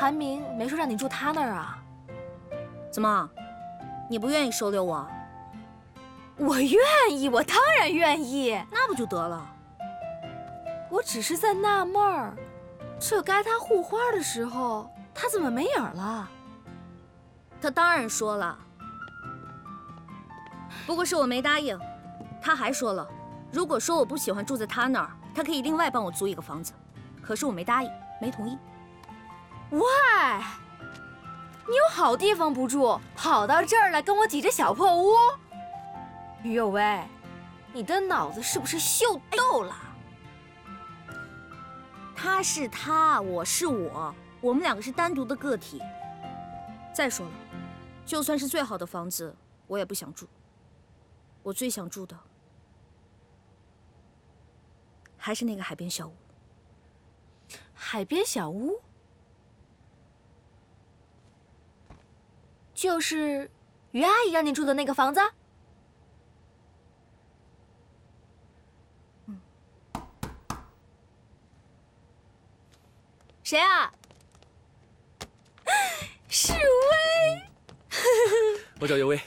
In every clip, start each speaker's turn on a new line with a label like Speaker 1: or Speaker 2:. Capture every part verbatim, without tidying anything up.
Speaker 1: 韩明没说让你住他那儿啊？
Speaker 2: 怎么，你不愿意收留我？
Speaker 1: 我愿意，我当然愿意。
Speaker 2: 那不就得了？
Speaker 1: 我只是在纳闷儿，这该他护花的时候，他怎么没影了？
Speaker 2: 他当然说了，不过是我没答应。他还说了，如果说我不喜欢住在他那儿，他可以另外帮我租一个房子。可是我没答应，没同意。
Speaker 1: 喂，你有好地方不住，跑到这儿来跟我挤这小破屋？于有为，你的脑子是不是秀逗了？
Speaker 2: 他是他，我是我，我们两个是单独的个体。再说了，就算是最好的房子，我也不想住。我最想住的还是那个海边小屋。
Speaker 1: 海边小屋？就是于阿姨让你住的那个房子？嗯。谁啊？是薇。
Speaker 3: 我找尤薇。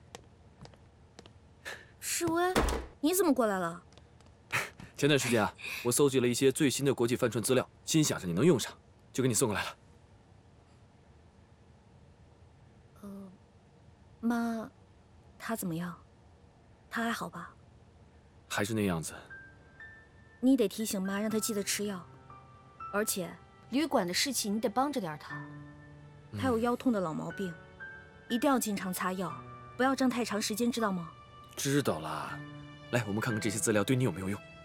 Speaker 2: 世威，你怎么过来了？
Speaker 3: 前段时间啊，我搜集了一些最新的国际帆船资料，心想着你能用上，就给你送过来了。
Speaker 2: 呃，妈，他怎么样？他还好吧？
Speaker 3: 还是那样子。
Speaker 2: 你得提醒妈，让她记得吃药，而且
Speaker 1: 旅馆的事情你得帮着点她。
Speaker 2: 她有腰痛的老毛病，一定要经常擦药，不要站太长时间，知道吗？
Speaker 3: 知道啦。来，我们看看这些资料对你有没有用。